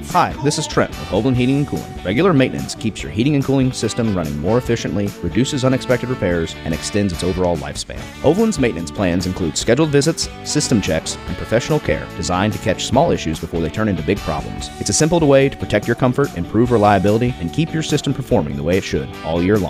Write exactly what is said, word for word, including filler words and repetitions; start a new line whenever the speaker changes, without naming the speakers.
Hi, this is Trent with Overland Heating and Cooling. Regular maintenance keeps your heating and cooling system running more efficiently, reduces unexpected repairs, and extends its overall lifespan. Overland's maintenance plans include scheduled visits, system checks, and professional care designed to catch small issues before they turn into big problems. It's a simple way to protect your comfort, improve reliability, and keep your system performing the way it should all year long.